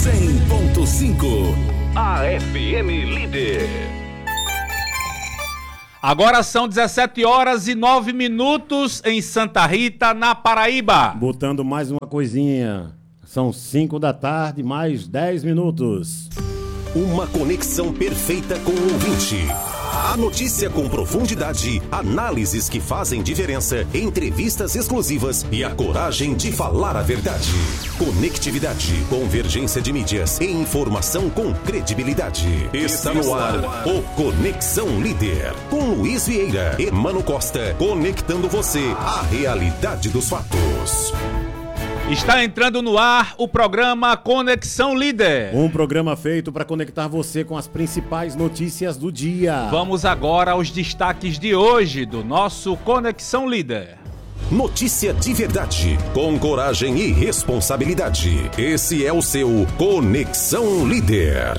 100.5 a FM Líder. Agora são 17 horas e 9 minutos em Santa Rita, na Paraíba. Botando mais uma coisinha. São 5 da tarde, mais 10 minutos. Uma conexão perfeita com o ouvinte. A notícia com profundidade, análises que fazem diferença, entrevistas exclusivas e a coragem de falar a verdade. Conectividade, convergência de mídias e informação com credibilidade. Está no ar o Conexão Líder. Com Luiz Vieira e Mano Costa, conectando você à realidade dos fatos. Está entrando no ar o programa Conexão Líder. Um programa feito para conectar você com as principais notícias do dia. Vamos agora aos destaques de hoje do nosso Conexão Líder. Notícia de verdade, com coragem e responsabilidade. Esse é o seu Conexão Líder.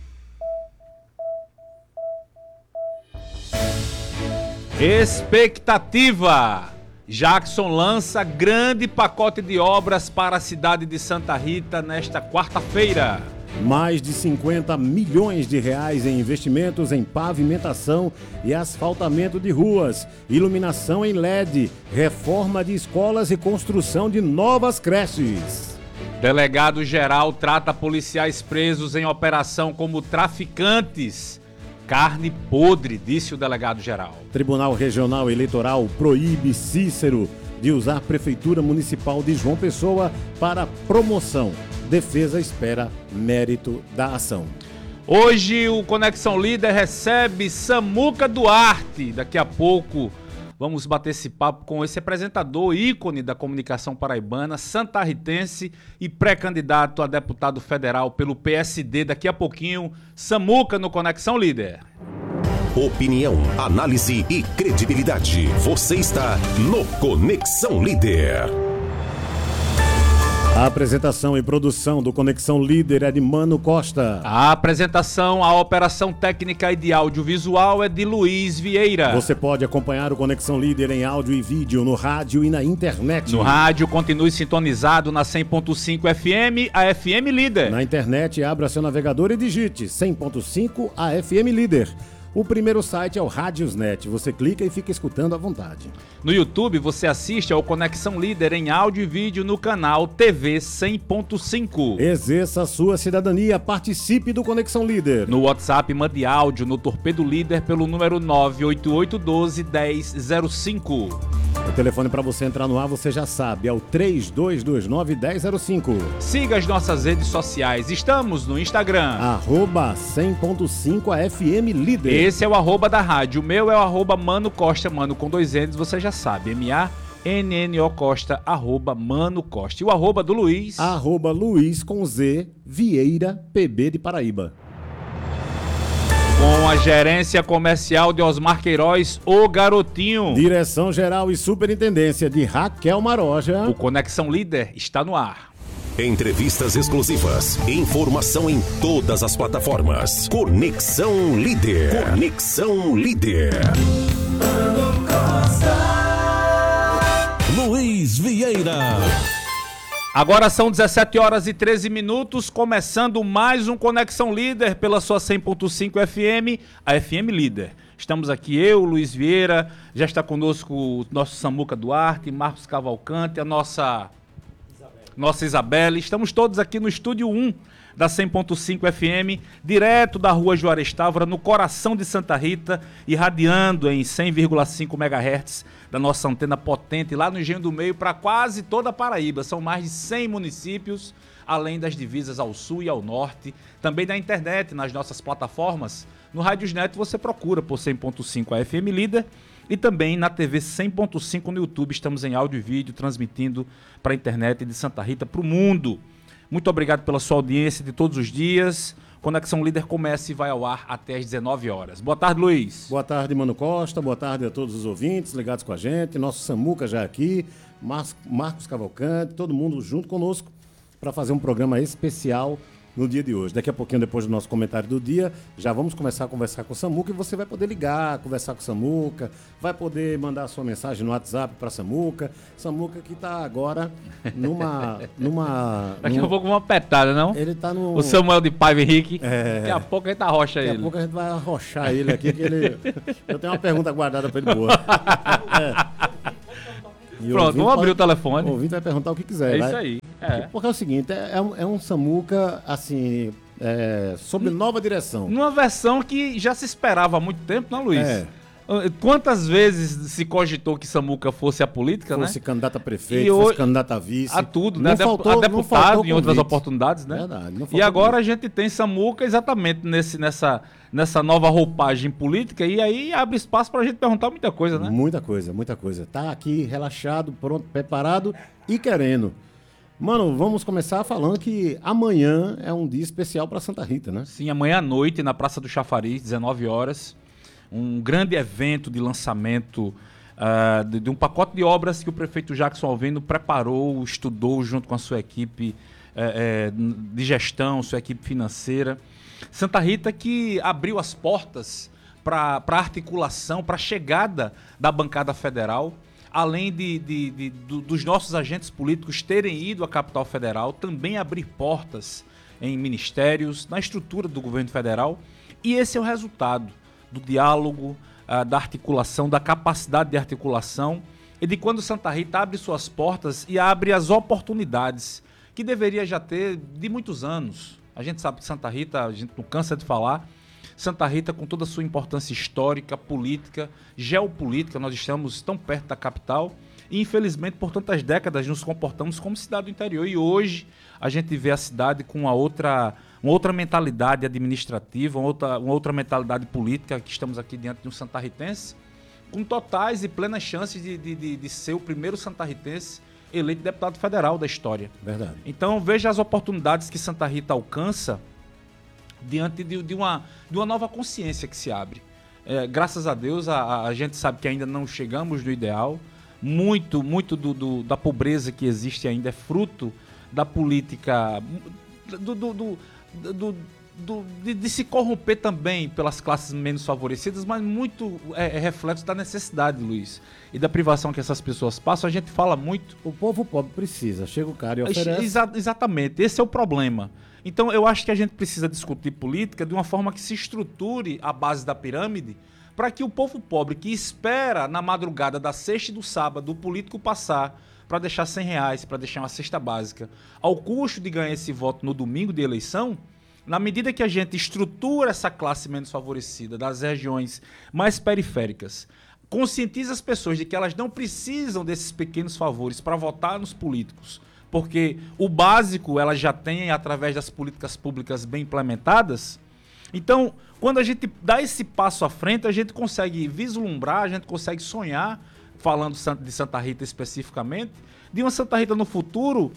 Expectativa. Jackson lança grande pacote de obras para a cidade de Santa Rita nesta quarta-feira. Mais de 50 milhões de reais em investimentos em pavimentação e asfaltamento de ruas, iluminação em LED, reforma de escolas e construção de novas creches. Delegado-geral trata policiais presos em operação como traficantes. Carne podre, disse o delegado-geral. Tribunal Regional Eleitoral proíbe Cícero de usar Prefeitura Municipal de João Pessoa para promoção. Defesa espera mérito da ação. Hoje o Conexão Líder recebe Samuca Duarte. Daqui a pouco vamos bater esse papo com esse apresentador, ícone da comunicação paraibana, santarritense e pré-candidato a deputado federal pelo PSD. Daqui a pouquinho, Samuca no Conexão Líder. Opinião, análise e credibilidade. Você está no Conexão Líder. A apresentação e produção do Conexão Líder é de Mano Costa. A apresentação, a operação técnica e de audiovisual é de Luiz Vieira. Você pode acompanhar o Conexão Líder em áudio e vídeo no rádio e na internet. No rádio, continue sintonizado na 100.5 FM, a FM Líder. Na internet, abra seu navegador e digite 100.5 a FM Líder. O primeiro site é o Radiosnet. Você clica e fica escutando à vontade. No YouTube, você assiste ao Conexão Líder em áudio e vídeo no canal TV 100.5. Exerça a sua cidadania, participe do Conexão Líder. No WhatsApp, mande áudio no Torpedo Líder pelo número 98812-1005. O telefone para você entrar no ar, você já sabe, é o 3229-1005. Siga as nossas redes sociais. Estamos no Instagram. @100.5 a FM Líder. Esse é o @ da rádio. O meu é o @Mano Costa, Mano com 2 N's, você já sabe. MANNO Costa, @Mano Costa. E o @ do Luiz? @Luiz com Z, Vieira, PB de Paraíba. Com a gerência comercial de Osmar Queiroz, o Garotinho. Direção geral e superintendência de Raquel Maroja. O Conexão Líder está no ar. Entrevistas exclusivas, informação em todas as plataformas. Conexão Líder. Conexão Líder. Luiz Vieira. Agora são 17 horas e 13 minutos, começando mais um Conexão Líder pela sua 100.5 FM, a FM Líder. Estamos aqui eu, Luiz Vieira, já está conosco o nosso Samuca Duarte, Marcos Cavalcante, a nossa Isabelle. Estamos todos aqui no estúdio 1 da 100.5 FM, direto da rua Juarez Távora, no coração de Santa Rita, irradiando em 100,5 MHz da nossa antena potente lá no Engenho do Meio para quase toda a Paraíba. São mais de 100 municípios, além das divisas ao sul e ao norte. Também na internet, nas nossas plataformas. No Radiosnet você procura por 100.5 a FM Líder. E também na TV 100.5 no YouTube. Estamos em áudio e vídeo, transmitindo para a internet de Santa Rita para o mundo. Muito obrigado pela sua audiência de todos os dias. Conexão Líder começa e vai ao ar até às 19 horas. Boa tarde, Luiz. Boa tarde, Mano Costa. Boa tarde a todos os ouvintes ligados com a gente. Nosso Samuca já aqui, Marcos Cavalcante, todo mundo junto conosco para fazer um programa especial no dia de hoje. Daqui a pouquinho, depois do nosso comentário do dia, já vamos começar a conversar com o Samuca e você vai poder ligar, conversar com o Samuca, vai poder mandar a sua mensagem no WhatsApp para Samuca. Samuca que está agora numa Daqui a pouco uma petada, não? Ele tá no... O Samuel de Paiva Henrique. Daqui a pouco a gente arrocha ele. Daqui a pouco a gente vai arrochar ele aqui, que ele... Eu tenho uma pergunta guardada para ele boa. Pronto, vamos abrir o telefone. O ouvinte vai perguntar o que quiser. Isso aí. Porque é o seguinte, é um Samuca, assim, sob nova direção. Numa versão que já se esperava há muito tempo, não, Luiz? Quantas vezes se cogitou que Samuca fosse a política, fosse candidato a prefeito, e fosse candidato a vice. A tudo, não né? Faltou, a deputado em outras convite. oportunidades, né? Verdade. E agora a gente tem Samuca exatamente nessa nova roupagem política e aí abre espaço pra gente perguntar muita coisa, né? Muita coisa. Tá aqui relaxado, pronto, preparado e querendo. Mano, vamos começar falando que amanhã é um dia especial para Santa Rita, né? Sim, amanhã à noite na Praça do Chafariz, 19 horas, um grande evento de lançamento de um pacote de obras que o prefeito Jackson Alvino preparou, estudou junto com a sua equipe de gestão, sua equipe financeira. Santa Rita que abriu as portas para articulação, para a chegada da bancada federal, além dos nossos agentes políticos terem ido à capital federal, também abrir portas em ministérios, na estrutura do governo federal. E esse é o resultado do diálogo, da articulação, da capacidade de articulação e de quando Santa Rita abre suas portas e abre as oportunidades que deveria já ter de muitos anos. A gente sabe que Santa Rita, a gente não cansa de falar, Santa Rita com toda a sua importância histórica, política, geopolítica, nós estamos tão perto da capital e infelizmente por tantas décadas nos comportamos como cidade do interior e hoje a gente vê a cidade com uma outra mentalidade administrativa, uma outra mentalidade política, que estamos aqui diante de um santarritense com totais e plenas chances de ser o primeiro santarritense eleito deputado federal da história. Verdade. Então veja as oportunidades que Santa Rita alcança diante de uma nova consciência que se abre. Graças a Deus, a gente sabe que ainda não chegamos no ideal. Muito da pobreza que existe ainda é fruto da política, de se corromper também pelas classes menos favorecidas, mas muito é reflexo da necessidade, Luiz, e da privação que essas pessoas passam. A gente fala muito. O povo pobre precisa, chega o cara e oferece. Exatamente, esse é o problema. Então eu acho que a gente precisa discutir política de uma forma que se estruture a base da pirâmide para que o povo pobre que espera na madrugada da sexta e do sábado o político passar para deixar R$100, para deixar uma cesta básica, ao custo de ganhar esse voto no domingo de eleição, na medida que a gente estrutura essa classe menos favorecida das regiões mais periféricas, conscientiza as pessoas de que elas não precisam desses pequenos favores para votar nos políticos, porque o básico elas já têm através das políticas públicas bem implementadas. Então, quando a gente dá esse passo à frente, a gente consegue vislumbrar, a gente consegue sonhar, falando de Santa Rita especificamente, de uma Santa Rita no futuro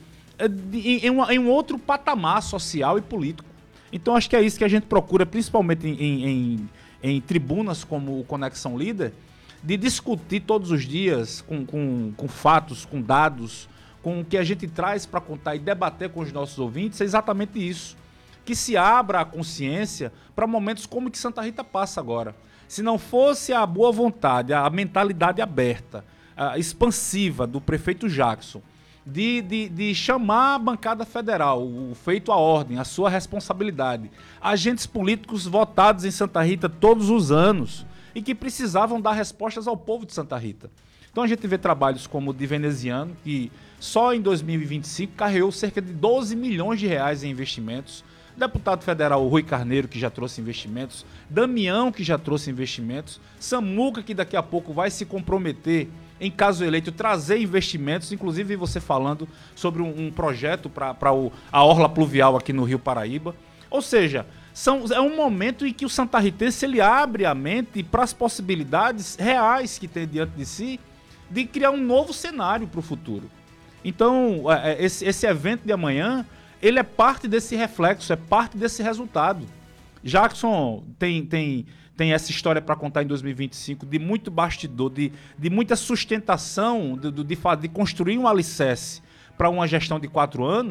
em um outro patamar social e político. Então acho que é isso que a gente procura, principalmente em tribunas como o Conexão Líder, de discutir todos os dias com fatos, com dados, com o que a gente traz para contar e debater com os nossos ouvintes, é exatamente isso. Que se abra a consciência para momentos como que Santa Rita passa agora. Se não fosse a boa vontade, a mentalidade aberta, expansiva do prefeito Jackson, de chamar a bancada federal, o feito à ordem, a sua responsabilidade, agentes políticos votados em Santa Rita todos os anos e que precisavam dar respostas ao povo de Santa Rita. Então a gente vê trabalhos como o de Veneziano, que só em 2025 carregou cerca de 12 milhões de reais em investimentos, deputado federal Rui Carneiro, que já trouxe investimentos, Damião, que já trouxe investimentos, Samuca, que daqui a pouco vai se comprometer, em caso eleito, trazer investimentos, inclusive você falando sobre um projeto para a orla pluvial aqui no Rio Paraíba. Ou seja, é um momento em que o santarritense ele abre a mente para as possibilidades reais que tem diante de si de criar um novo cenário para o futuro. Então, esse evento de amanhã, ele é parte desse reflexo, é parte desse resultado. Jackson tem essa história para contar em 2025 de muito bastidor, de muita sustentação, de construir um alicerce para uma gestão de 4 anos,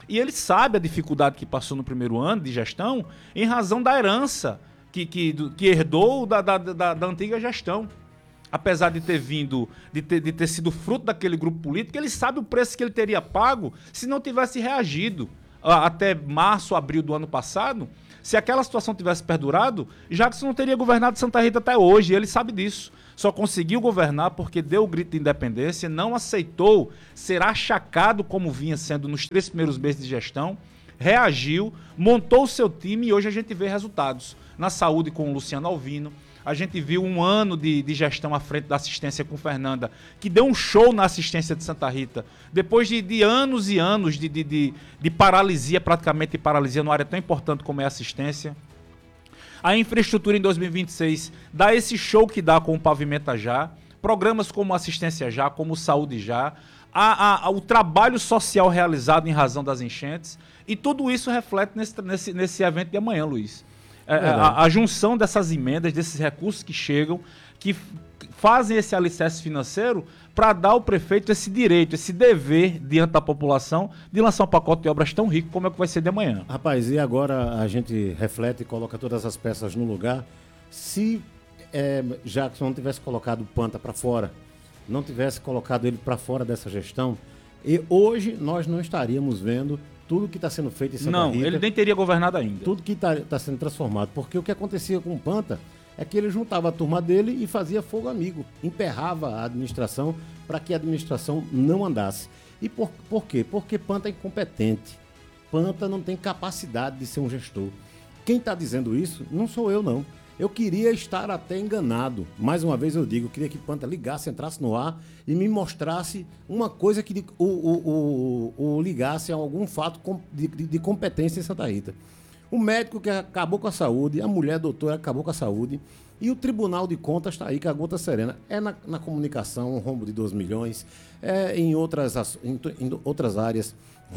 E ele sabe a dificuldade que passou no primeiro ano de gestão em razão da herança que herdou da antiga gestão. Apesar de ter vindo, de ter sido fruto daquele grupo político, ele sabe o preço que ele teria pago se não tivesse reagido até março, abril do ano passado. Se aquela situação tivesse perdurado, Jackson não teria governado Santa Rita até hoje, ele sabe disso. Só conseguiu governar porque deu o grito de independência, não aceitou ser achacado como vinha sendo nos 3 primeiros meses de gestão, reagiu, montou o seu time e hoje a gente vê resultados. Na saúde com o Luciano Alvino, a gente viu um ano de gestão à frente da assistência com Fernanda, que deu um show na assistência de Santa Rita. Depois de anos e anos de paralisia, praticamente paralisia numa área tão importante como é a assistência. A infraestrutura em 2026 dá esse show que dá com o Pavimenta Já, programas como Assistência Já, como Saúde Já, o trabalho social realizado em razão das enchentes, e tudo isso reflete nesse evento de amanhã, Luiz. A junção dessas emendas, desses recursos que chegam, que fazem esse alicerce financeiro para dar ao prefeito esse direito, esse dever diante da população de lançar um pacote de obras tão rico como é que vai ser de amanhã. Rapaz, e agora a gente reflete e coloca todas as peças no lugar. Se Jackson não tivesse colocado o Panta para fora, não tivesse colocado ele para fora dessa gestão, e hoje nós não estaríamos vendo tudo que está sendo feito em Santa Rita. Não, ele nem teria governado ainda. Tudo que está sendo transformado. Porque o que acontecia com o Panta é que ele juntava a turma dele e fazia fogo amigo. Emperrava a administração para que a administração não andasse. E por quê? Porque Panta é incompetente. Panta não tem capacidade de ser um gestor. Quem está dizendo isso não sou eu, não. Eu queria estar até enganado. Mais uma vez eu digo, eu queria que Panta ligasse, entrasse no ar e me mostrasse uma coisa que o ligasse a algum fato de competência em Santa Rita. O médico que acabou com a saúde, a mulher doutora acabou com a saúde, e o Tribunal de Contas está aí com a gota serena. É na comunicação, um rombo de 12 milhões, em outras áreas,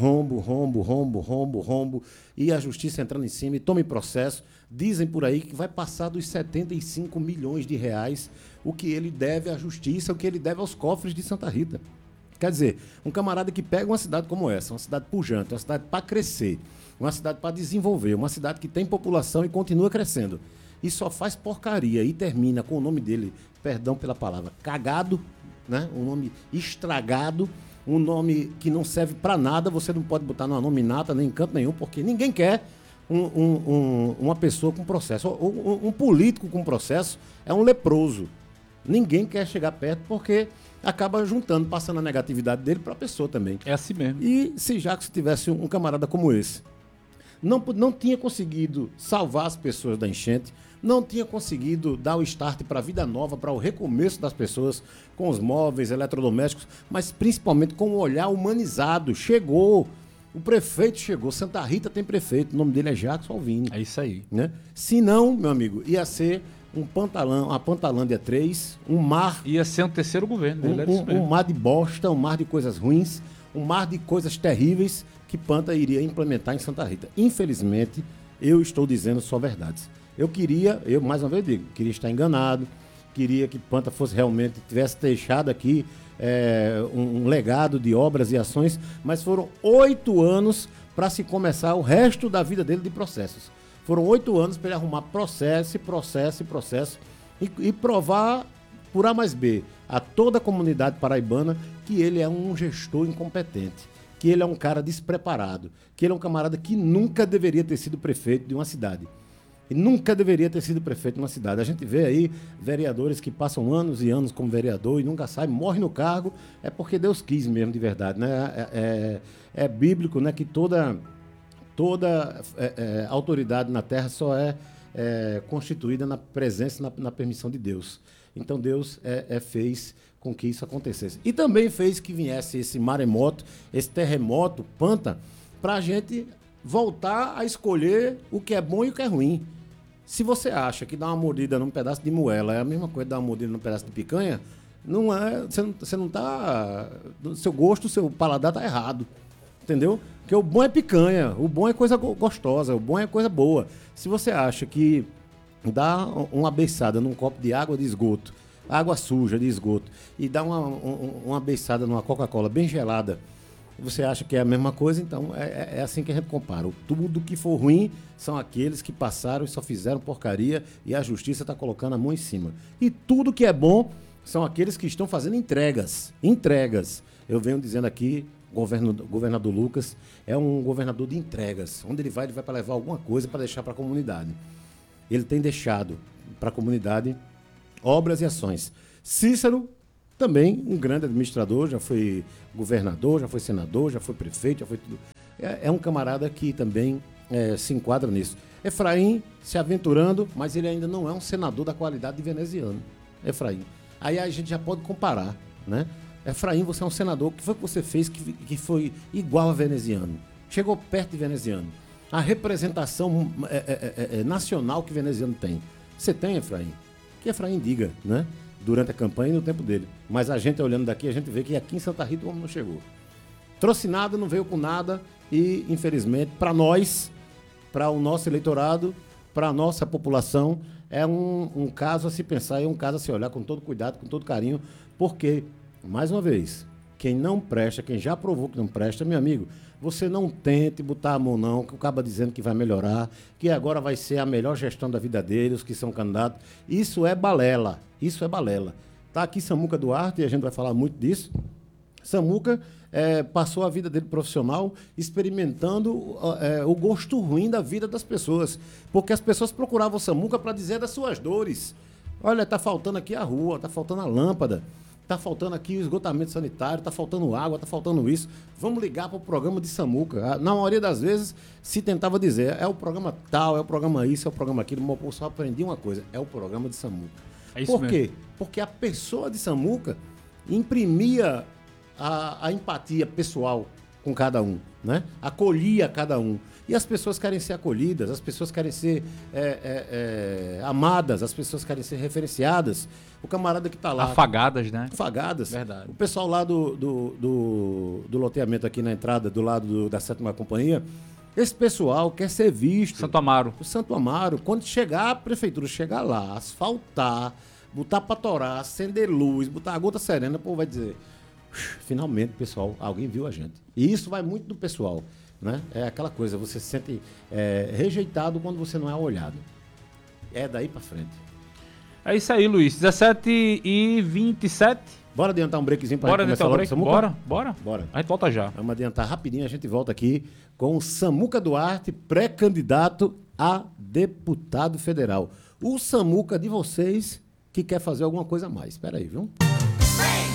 rombo, e a justiça entrando em cima e tome processo. Dizem por aí que vai passar dos 75 milhões de reais o que ele deve à justiça, o que ele deve aos cofres de Santa Rita. Quer dizer, um camarada que pega uma cidade como essa, uma cidade pujante, uma cidade para crescer, uma cidade para desenvolver, uma cidade que tem população e continua crescendo, e só faz porcaria e termina com o nome dele, perdão pela palavra, cagado, né? Um nome estragado, um nome que não serve para nada, você não pode botar numa nominata nem em canto nenhum, porque ninguém quer uma pessoa com processo. Um político com processo é um leproso. Ninguém quer chegar perto porque acaba juntando, passando a negatividade dele para a pessoa também. É assim mesmo. E se Jackson tivesse um camarada como esse, não tinha conseguido salvar as pessoas da enchente, não tinha conseguido dar o start para a vida nova, para o recomeço das pessoas com os móveis, eletrodomésticos, mas principalmente com um olhar humanizado. Chegou, o prefeito chegou, Santa Rita tem prefeito, o nome dele é Jackson Alvino. É isso aí. Né? Se não, meu amigo, ia ser uma Pantalândia 3, um mar... Ia ser um terceiro governo dele, um mar de bosta, um mar de coisas ruins, um mar de coisas terríveis que Panta iria implementar em Santa Rita. Infelizmente, eu estou dizendo só verdades. Eu mais uma vez digo, queria estar enganado, queria que Panta fosse realmente, tivesse deixado aqui um legado de obras e ações, mas foram 8 anos para se começar o resto da vida dele de processos. Foram 8 anos para ele arrumar processo e provar por A mais B a toda a comunidade paraibana que ele é um gestor incompetente, que ele é um cara despreparado, que ele é um camarada que nunca deveria ter sido prefeito de uma cidade. E nunca deveria ter sido prefeito de uma cidade. A gente vê aí vereadores que passam anos e anos como vereador e nunca saem, morrem no cargo, é porque Deus quis mesmo, de verdade. Né? É bíblico, né, que toda autoridade na terra só é constituída na presença, na permissão de Deus. Então Deus fez com que isso acontecesse. E também fez que viesse esse maremoto, esse terremoto, Panta, para a gente voltar a escolher o que é bom e o que é ruim. Se você acha que dar uma mordida num pedaço de moela é a mesma coisa que dar uma mordida num pedaço de picanha, não é, você não está... Seu gosto, seu paladar está errado. Entendeu? Porque o bom é picanha, o bom é coisa gostosa, o bom é coisa boa. Se você acha que dar uma beiçada num copo de água de esgoto, água suja de esgoto, e dar uma beiçada numa Coca-Cola bem gelada, Você acha que é a mesma coisa, então é assim que a gente compara. Tudo que for ruim são aqueles que passaram e só fizeram porcaria e a justiça está colocando a mão em cima. E tudo que é bom são aqueles que estão fazendo entregas. Entregas. Eu venho dizendo aqui, governador Lucas é um governador de entregas. Onde ele vai para levar alguma coisa para deixar para a comunidade. Ele tem deixado para a comunidade obras e ações. Cícero, também um grande administrador, já foi governador, já foi senador, já foi prefeito, já foi tudo. É um camarada que também se enquadra nisso. Efraim se aventurando, mas ele ainda não é um senador da qualidade de veneziano. Efraim. Aí a gente já pode comparar, né? Efraim, você é um senador, o que foi que você fez que foi igual a veneziano? Chegou perto de veneziano. A representação nacional que veneziano tem. Você tem, Efraim? Que Efraim diga, né? Durante a campanha e no tempo dele. Mas a gente olhando daqui, a gente vê que aqui em Santa Rita o homem não chegou. Trouxe nada, não veio com nada e, infelizmente, para nós, para o nosso eleitorado, para a nossa população, é um caso a se pensar, é um caso a se olhar com todo cuidado, com todo carinho, porque, mais uma vez, quem não presta, quem já provou que não presta, meu amigo, você não tente botar a mão não, que o cara dizendo que vai melhorar, que agora vai ser a melhor gestão da vida deles, que são candidatos. Isso é balela, isso é balela. Está aqui Samuca Duarte, e a gente vai falar muito disso. Samuca passou a vida dele profissional experimentando o gosto ruim da vida das pessoas, porque as pessoas procuravam o Samuca para dizer das suas dores. Olha, está faltando aqui a rua, está faltando a lâmpada, está faltando aqui o esgotamento sanitário, está faltando água, está faltando isso. Vamos ligar para o programa de Samuca. Na maioria das vezes se tentava dizer, é o programa tal, é o programa isso, é o programa aquilo. Mas eu só aprendi uma coisa, é o programa de Samuca. É isso Por quê? mesmo. Porque a pessoa de Samuca imprimia a empatia pessoal com cada um, né? Acolhia cada um. E as pessoas querem ser acolhidas, as pessoas querem ser amadas, as pessoas querem ser referenciadas. O camarada que está lá... Afagadas, né? Afagadas. Verdade. O pessoal lá do loteamento aqui na entrada, do lado da 7ª Companhia, esse pessoal quer ser visto. Santo Amaro. O Santo Amaro, quando chegar a prefeitura, chegar lá, asfaltar, botar para torar, acender luz, botar a gota serena, o povo vai dizer, finalmente, pessoal, alguém viu a gente. E isso vai muito do pessoal, né? É aquela coisa, você se sente rejeitado quando você não é olhado. É daí para frente. É isso aí, Luiz. 17h27. Bora adiantar um breakzinho para Bora gente começar adiantar um logo break? o Samuca? Bora. A gente volta já. Vamos adiantar rapidinho, a gente volta aqui com o Samuca Duarte, pré-candidato a deputado federal. O Samuca de vocês que quer fazer alguma coisa a mais. Espera aí, viu?